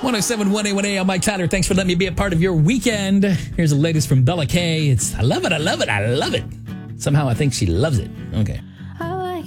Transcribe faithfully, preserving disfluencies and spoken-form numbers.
one oh seven point one A one A, I'm Mike Tyler. Thanks for letting me be a part of your weekend. Here's the latest from Bella K. It's, I love it, I love it, I love it. Somehow I think she loves it. Okay.